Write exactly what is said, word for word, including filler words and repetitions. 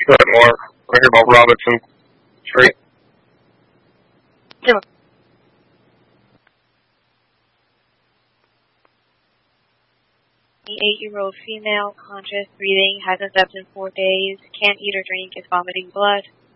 bit more. I hear about Robinson Street. Yeah. eight-year-old female, conscious, breathing, hasn't slept in four days, can't eat or drink, is vomiting blood.